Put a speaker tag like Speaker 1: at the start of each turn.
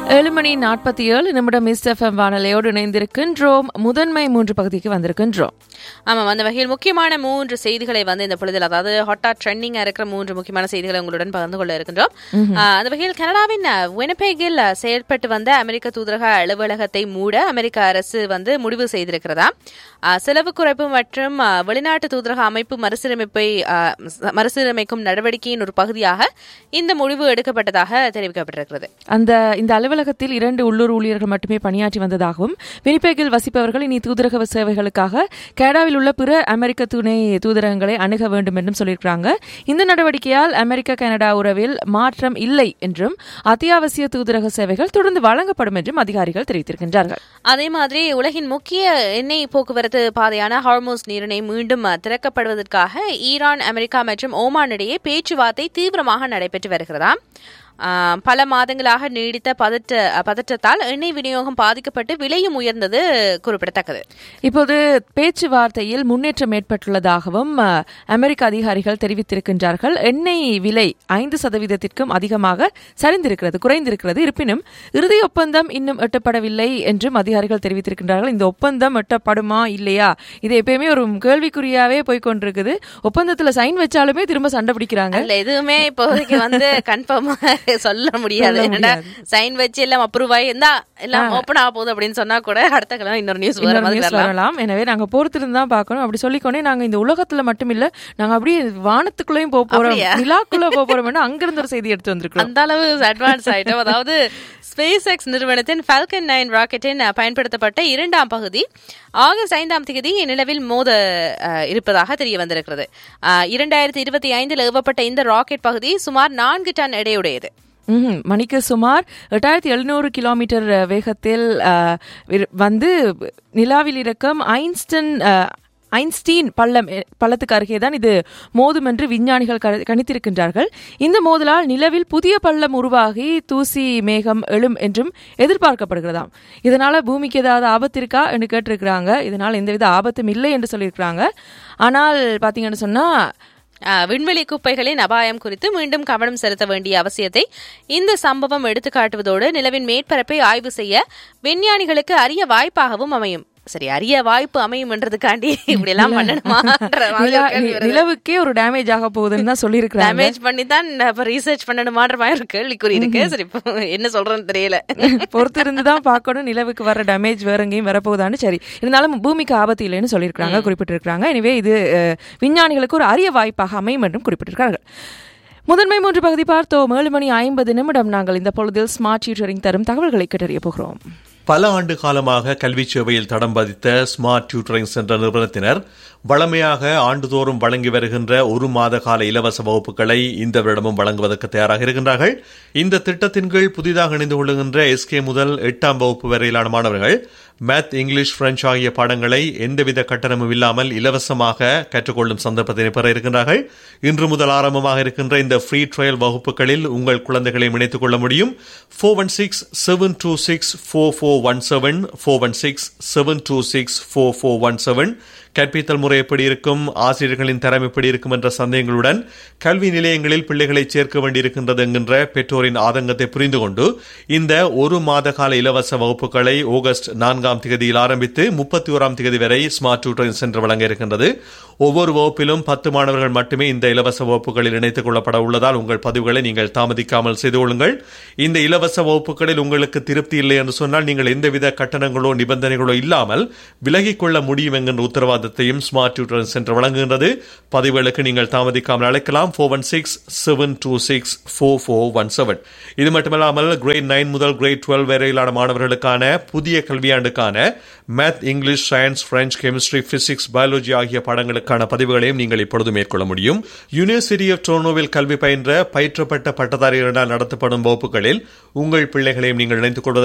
Speaker 1: 7:47 miss FM வானொலியோடு இணைந்திருக்கின்றோம். முதன்மை 3 பகுதிக்கு வந்திருக்கின்றோம்.
Speaker 2: ஆமாம், அந்த வகையில் முக்கியமான 3 செய்திகளை இந்த பொழுதில், அதாவது ஹாட்டா ட்ரெண்டிங்கா இருக்கிற 3 முக்கியமான செய்திகளை உங்களுடன் பகிர்ந்து கொள்ள இருக்கின்றோம். அந்த வகையில் கனடாவின் வினிபெகில் செயல்பட்டு வந்த அமெரிக்க தூதரக அலுவலகத்தை மூட அமெரிக்க அரசு முடிவு செய்திருக்கிறதா. செலவு குறைப்பு மற்றும் வெளிநாட்டு தூதரக அமைப்பு மறுசீரமைக்கும் நடவடிக்கையின் ஒரு பகுதியாக இந்த முடிவு எடுக்கப்பட்டதாக தெரிவிக்கப்பட்டிருக்கிறது.
Speaker 1: இந்த அலுவலகத்தில் 2 உள்ளூர் ஊழியர்கள் மட்டுமே பணியாற்றி வந்ததாகவும், வினிபெகில் வசிப்பவர்கள் இனி தூதரக சேவைகளுக்காக கனடாவில் உள்ள பிற அமெரிக்க துணை தூதரகங்களை அணுக வேண்டும் என்றும் சொல்லியிருக்கிறாங்க. இந்த நடவடிக்கையால் அமெரிக்க கனடா உறவில் மாற்றம் இல்லை என்றும் அத்தியாவசிய தூதரக சேவைகள் தொடர்ந்து வழங்கப்படும் என்றும் அதிகாரிகள் தெரிவித்திருக்கின்றார்கள்.
Speaker 2: அதே மாதிரி உலகின் முக்கிய எண்ணெய் போக்குவரத்து பாதையான ஹார்மோஸ் நீரிணை மீண்டும் திறக்கப்படுவதற்காக ஈரான், அமெரிக்கா மற்றும் ஓமான் இடையே பேச்சுவார்த்தை தீவிரமாக நடைபெற்று வருகிறதாம். பல மாதங்களாக நீடித்த பதற்றத்தால் எண்ணெய் விநியோகம் பாதிக்கப்பட்டு விலையும் உயர்ந்தது குறிப்பிடத்தக்கது. இப்போது
Speaker 1: பேச்சுவார்த்தையில் முன்னேற்றம் ஏற்பட்டுள்ளதாகவும் அமெரிக்க அதிகாரிகள் தெரிவித்திருக்கின்றார்கள். எண்ணெய் விலை 5% அதிகமாக குறைந்திருக்கிறது. இருப்பினும் இறுதி ஒப்பந்தம் இன்னும் எட்டப்படவில்லை என்றும் அதிகாரிகள் தெரிவித்திருக்கின்றார்கள். இந்த ஒப்பந்தம் எட்டப்படுமா இல்லையா, இது எப்பயுமே ஒரு கேள்விக்குறியாவே போய்கொண்டிருக்குது. ஒப்பந்தத்துல சைன் வச்சாலுமே திரும்ப சண்டை பிடிக்கிறாங்க.
Speaker 2: எதுவுமே இப்போதைக்கு கன்ஃபார்ம் சொல்ல முடியாது. சைன் வச்சு எல்லாம் அப்ரூவ் ஆகி எல்லாம் ஓபன் ஆக போகுது அப்படின்னு சொன்னா கூட அடுத்த கிழமை இன்னொரு நியூஸ்
Speaker 1: வரலாம். எனவே நாங்க பொறுத்திருந்து தான் பார்க்கணும். அப்படி சொல்லிக்கொண்டே நாங்க இந்த உலகத்துல மட்டும் இல்ல, நாங்க அப்படியே வானத்துக்குள்ளேயும் போக போறோம், நிலாக்குள்ள போக போறோம். அங்கிருந்து ஒரு செய்தி எடுத்து வந்திருக்கோம்.
Speaker 2: அந்த அளவு அட்வான்ஸ் ஆயிட்டோம். அதாவது ஸ்பேஸ் எக்ஸ் நிறுவனத்தின் ஃபால்கன் 9 ராக்கெட்டின் பயன்படுத்தப்பட்ட 2ஆம் பகுதி ஆகஸ்ட் 5ஆம் தேதி நிலவில் மோத இருப்பதாக தெரிய வந்திருக்கிறது. 2025 ஏவப்பட்ட இந்த ராக்கெட் பகுதி சுமார் 4 டன் எடையுடையது.
Speaker 1: மணிக்கு சுமார் 8700 கிலோமீட்டர் வேகத்தில் நிலாவில் இருக்கும் ஐன்ஸ்டீன் பள்ளத்துக்கு அருகேதான் இது மோதும் என்று விஞ்ஞானிகள் கணித்திருக்கின்றார்கள். இந்த மோதலால் நிலவில் புதிய பள்ளம் உருவாகி தூசி மேகம் எழும் என்றும் எதிர்பார்க்கப்படுகிறதாம். இதனால பூமிக்கு ஏதாவது ஆபத்து இருக்கா என்று கேட்டிருக்கிறாங்க. இதனால் எந்தவித ஆபத்தும் இல்லை என்று சொல்லியிருக்கிறாங்க. ஆனால் பாத்தீங்கன்னு சொன்னா
Speaker 2: விண்வெளி குப்பைகளின் அபாயம் குறித்து மீண்டும் கவனம் செலுத்த வேண்டிய அவசியத்தை இந்த சம்பவம் எடுத்துக்காட்டுவதோடு நிலவின் மேற்பரப்பை ஆய்வு செய்ய விஞ்ஞானிகளுக்கு அரிய வாய்ப்பாகவும் அமையும். சரி, அரிய வாய்ப்பு அமையும் என்றதுக்காண்டி இப்படி எல்லாம் பண்ணணுமா?
Speaker 1: நிலவுக்கே ஒரு டேமேஜ் ஆக போகுதுன்னு தான் சொல்லியிருக்கிறாங்க.
Speaker 2: டேமேஜ் பண்ணி தான் ரீசர்ச் பண்ணணுமான்ற மாதிரி ஒரு கேள்விக்குறி இருக்கு. சரி, என்ன சொல்றேன்னு தெரியல.
Speaker 1: பொறுத்து இருந்துதான் பார்க்கணும் நிலவுக்கு வர டேமேஜ் வேற எங்கேயும் வரப்போகுதான்னு. சரி, இருந்தாலும் பூமிக்கு ஆபத்து இல்லைன்னு சொல்லியிருக்காங்க, குறிப்பிட்டிருக்காங்க. எனவே இது விஞ்ஞானிகளுக்கு ஒரு அரிய வாய்ப்பாக அமையும் என்றும் குறிப்பிட்டிருக்கார்கள். முதன்மை 3 பகுதி பார்த்தோம். 7:50 நாங்கள் இந்த பொழுதில் ஸ்மார்ட் டியூட்டரிங் தரும் தகவல்களை கேட்டறிய போகிறோம்.
Speaker 3: பல ஆண்டு காலமாக கல்வி சேவையில் தடம் பதித்த ஸ்மார்ட் டியூட்டரிங் சென்டர் நிறுவனத்தினர் வழமையாக ஆண்டுதோறும் வழங்கி வருகின்ற 1 மாத கால இலவச வகுப்புகளை இந்த வருடமும் வழங்குவதற்கு தயாராக இருக்கின்றார்கள். இந்த திட்டத்தின் கீழ் புதிதாக இணைந்து கொள்ளுகின்ற SK முதல் 8ஆம் வகுப்பு வரையிலான மாணவர்கள் மேத், இங்கிலீஷ், பிரெஞ்சு ஆகிய பாடங்களை எந்தவித கட்டணமும் இல்லாமல் இலவசமாக கற்றுக்கொள்ளும் சந்தர்ப்பத்தினை பெற இருக்கின்றார்கள். இன்று முதல் ஆரம்பமாக இருக்கின்ற இந்த ஃப்ரீ ட்ரையல் வகுப்புகளில் உங்கள் குழந்தைகளை இணைத்துக் கொள்ள முடியும். 416-726-4417 416-726-4417. கற்பித்தல் முறை எப்படி இருக்கும், ஆசிரியர்களின் தரம் எப்படி இருக்கும் என்ற சந்தேகங்களுடன் கல்வி நிலையங்களில் பிள்ளைகளை சேர்க்க வேண்டியிருக்கின்றது என்கின்ற பெற்றோரின் ஆதங்கத்தை புரிந்து கொண்டு இந்த 1 மாத கால இலவச வகுப்புகளை ஆகஸ்ட் 4ஆம் தேதியில் ஆரம்பித்து 31ஆம் தேதி வரை ஸ்மார்ட் டியூட்டரிங் சென்டர் வழங்க இருக்கின்றது. ஒவ்வொரு வகுப்பிலும் 10 மாணவர்கள் மட்டுமே இந்த இலவச வகுப்புகளில் இணைத்துக் கொள்ளப்பட உள்ளதால் உங்கள் பதிவுகளை நீங்கள் தாமதிக்காமல் செய்து கொள்ளுங்கள். இந்த இலவச வகுப்புகளில் உங்களுக்கு திருப்தி இல்லை என்று சொன்னால் நீங்கள் எந்தவித கட்டணங்களோ நிபந்தனைகளோ இல்லாமல் விலகிக் கொள்ள முடியும் என்கின்ற உத்தரவாதத்தையும் ஸ்மார்ட் டியூட்டரிங் சென்டர் வழங்குகின்றது. பதிவுகளுக்கு நீங்கள் தாமதிக்காமல் அழைக்கலாம். 416-726-4417. இது மட்டுமல்லாமல் கிரேட் 9 முதல் கிரேட் 12 வரையிலான மாணவர்களுக்கான புதிய கல்வியாண்டுக்கான math, English, science, French, chemistry, physics, biology ஆகிய பாடங்களுக்கான பதிவுகளையும் நீங்கள் இப்பொழுது மேற்கொள்ள முடியும். யூனிவர்சிட்டி ஆஃப் டொரண்டோவில் கல்வி பயின்ற பயிற்றப்பட்ட பட்டதாரிகளினால் நடத்தப்படும் வகுப்புகளில் உங்கள் பிள்ளைகளையும் நீங்கள் இணைத்துக் கொள்வதற்கு